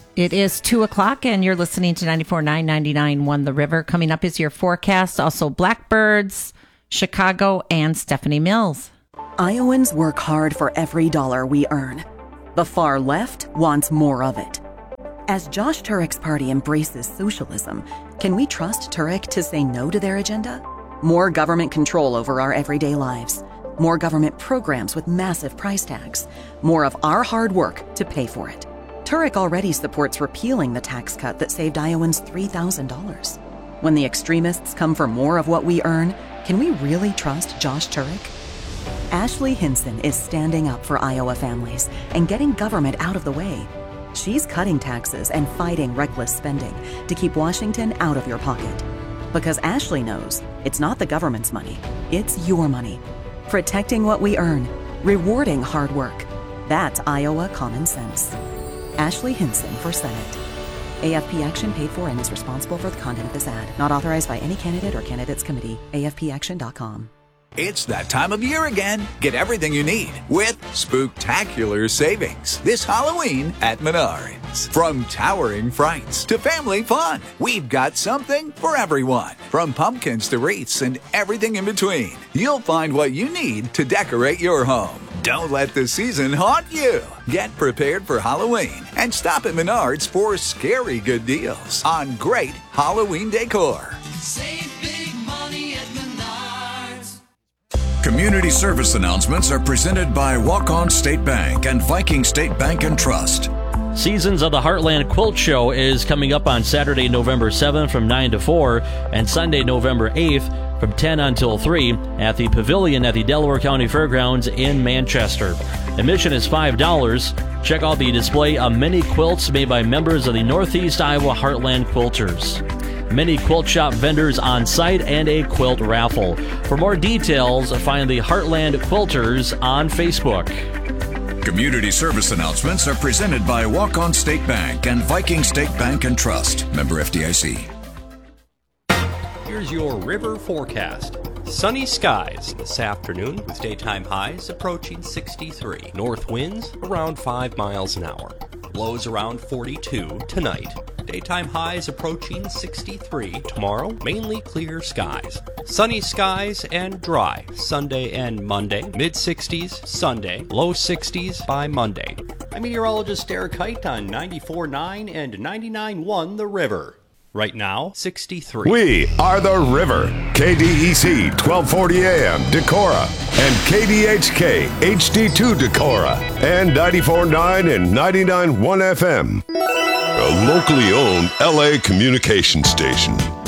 It is 2 o'clock, and you're listening to 94.9, 99.1 The River. Coming up is your forecast. Also, Blackbirds, Chicago, and Stephanie Mills. Iowans work hard for every dollar we earn. The far left wants more of it. As Josh Turek's party embraces socialism, can we trust Turek to say no to their agenda? More government control over our everyday lives. More government programs with massive price tags. More of our hard work to pay for it. Turek already supports repealing the tax cut that saved Iowans $3,000. When the extremists come for more of what we earn, can we really trust Josh Turek? Ashley Hinson is standing up for Iowa families and getting government out of the way. She's cutting taxes and fighting reckless spending to keep Washington out of your pocket. Because Ashley knows it's not the government's money, it's your money. Protecting what we earn, rewarding hard work. That's Iowa common sense. Ashley Hinson for Senate. AFP Action paid for and is responsible for the content of this ad. Not authorized by any candidate or candidates committee. AFPAction.com. It's that time of year again. Get everything you need with spooktacular savings this Halloween at Menards. From towering frights to family fun, we've got something for everyone. From pumpkins to wreaths and everything in between, you'll find what you need to decorate your home. Don't let the season haunt you. Get prepared for Halloween and stop at Menards for scary good deals on great Halloween decor. Save big money at Menards. Community service announcements are presented by Walk-On State Bank and Viking State Bank and Trust. Seasons of the Heartland Quilt Show is coming up on Saturday, November 7th from 9 to 4 and Sunday, November 8th from 10 until 3 at the Pavilion at the Delaware County Fairgrounds in Manchester. Admission is $5. Check out the display of many quilts made by members of the Northeast Iowa Heartland Quilters. Many quilt shop vendors on site and a quilt raffle. For more details, find the Heartland Quilters on Facebook. Community service announcements are presented by Walk-On State Bank and Viking State Bank and Trust. Member FDIC. Here's your river forecast. Sunny skies this afternoon with daytime highs approaching 63. North winds around 5 miles an hour. Lows around 42 tonight. Daytime highs approaching 63. Tomorrow, mainly clear skies. Sunny skies and dry Sunday and Monday. Mid-60s Sunday. Low 60s by Monday. I'm meteorologist Derek Height on 94.9 and 99.1 The River. Right now, 63. We are The River. KDEC 1240 AM Decorah and KDHK HD2 Decorah and 94.9 and 99.1 FM. A locally owned LA communication station.